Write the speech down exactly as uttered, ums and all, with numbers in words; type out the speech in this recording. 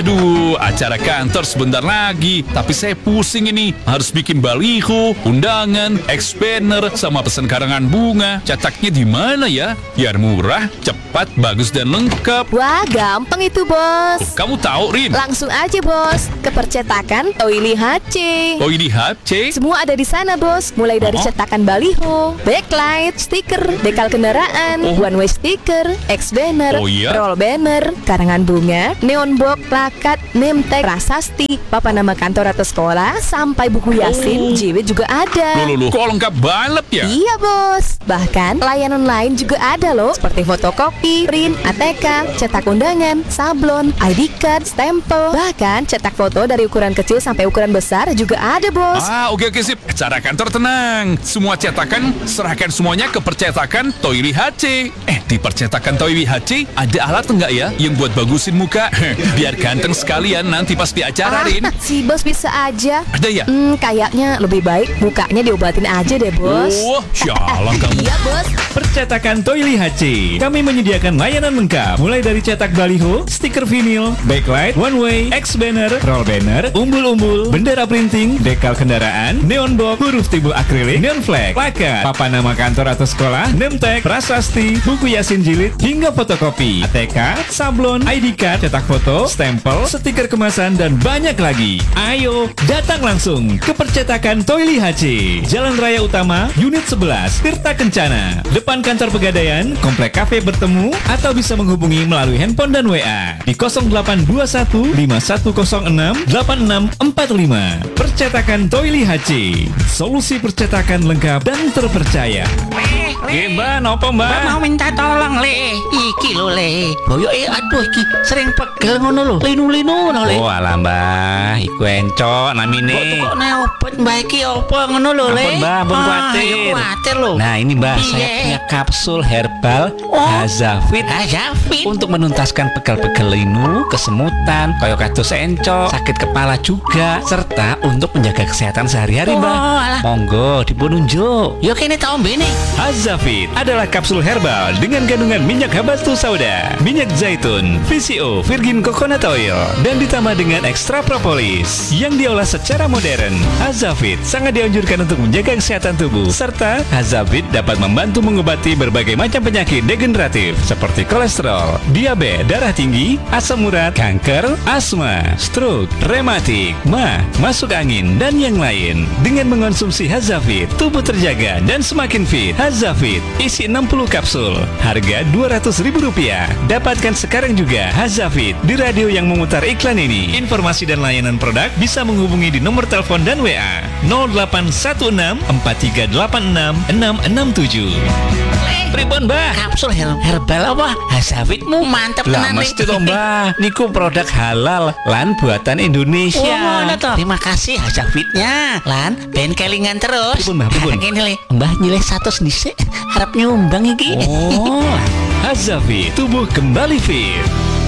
Aduh, acara kantor sebentar lagi. Tapi saya pusing ini. Harus bikin baliho, undangan, ex-banner, sama pesan karangan bunga. Cetaknya di mana ya? Biar murah, cepat, bagus, dan lengkap. Wah, gampang itu, Bos. Kamu tahu, Rin? Langsung aja, Bos. Ke percetakan Toili H C. Oh, ini H C? Semua ada di sana, Bos. Mulai dari Oh. cetakan baliho, backlight, stiker, dekal kendaraan, Oh. one way stiker, ex-banner, Oh, iya? roll banner, karangan bunga, neon box, plakat, name tag, prasasti, papan nama kantor atau sekolah, sampai buku Yasin, Oh. J W juga ada. Loh, loh, loh, kok lengkap banget ya? Iya, Bos. Bahkan layanan lain juga ada loh, seperti fotokopi, print, A T K, cetak undangan, sablon, I D card, stempel, bahkan cetak foto dari ukuran kecil sampai ukuran besar juga ada, Bos. Ah, oke oke sip. Acara kantor tenang. Semua cetakan serahkan semuanya ke percetakan Toili H C. Eh, di percetakan Toili H C ada alat enggak ya yang buat bagusin muka? Biar ganteng sekalian nanti pas di acara, Rin. Ah, si Bos bisa aja. Ada ya? Hmm, kayaknya lebih baik mukanya diobatin aja deh, Bos. Wah, syalang kamu. Iya, Bos. Percetakan Toili H C. Kami menyediakan layanan lengkap, mulai dari cetak baliho, stiker vinil, backlight, one way, X banner, roll banner, umbul-umbul, bendera printing, dekal kendaraan, neon box, huruf timbul akrilik, neon flag, plakat, papan nama kantor atau sekolah, name tag, prasasti, buku Yasin jilid, hingga fotokopi, A T K, sablon, I D card, cetak foto, stempel, stiker kemasan, dan banyak lagi. Ayo, datang langsung ke percetakan Toili H C, Jalan Raya Utama, Unit sebelas, Tirta Kencana, depan kantor Pegadaian, Komplek Cafe Bertemu, atau bisa menghubungi melalui handphone dan W A di nol delapan dua satu lima satu nol enam delapan enam empat lima. Percetakan Toili H C, solusi percetakan lengkap dan terpercaya. Le, Eh, Mbak, nopo Mbak Mbak? mau minta tolong, Le. Iki lho, Le. Boyo eh aduh iki sering pegel ngono lho. Linu-linu ngono, Le. Oh, alah Mbak, iku encok Kok namine. kok nek obat Mbak iki apa ngono lho, Le? Ampun, Mbak, ampun Ah, kuatir. ya kuatir lho. Nah, ini Mbak, saya Piye? punya kapsul herbal Oh. Hazafit Hazafit. untuk menuntaskan pegel-pegel linu, kesemutan, koyo kados encok, sakit kepala juga, serta untuk menjaga kesehatan sehari-hari, Mbak. Oh, alah. Monggo dipun unjuk. Yo kene tak ombe nih. Hazafit adalah kapsul herbal dengan kandungan minyak habatus sauda, minyak zaitun, V C O, virgin coconut oil, dan ditambah dengan ekstra propolis yang diolah secara modern. Hazafit sangat dianjurkan untuk menjaga kesehatan tubuh, serta Hazafit dapat membantu mengobati berbagai macam penyakit degeneratif seperti kolesterol, diabetes, darah tinggi, asam urat, kanker, asma, stroke, rematik, mah, masuk angin, dan yang lain. Dengan mengonsumsi Hazafit, tubuh terjaga dan semakin fit. Hazafit isi enam puluh kapsul, harga dua ratus ribu rupiah. Dapatkan sekarang juga Hazafit di radio yang memutar iklan ini. Informasi dan layanan produk bisa menghubungi di nomor telepon dan W A nol delapan satu enam empat tiga delapan enam enam enam tujuh. Pripun, Mbak? Kapsul her- herbal apa? Hazafitmu mantep Lah tenan, Le. mesti toh, Mbak. Niku produk halal lan buatan Indonesia. Oh, ngono toh. Terima kasih Hazafitnya. Lan ben kelingan terus. Pripun, Mbak? Pripun? Ngene Le. Mbah nyilih satu dhisik. Harap nyumbang iki. Oh, Hazafit, tubuh kembali fit.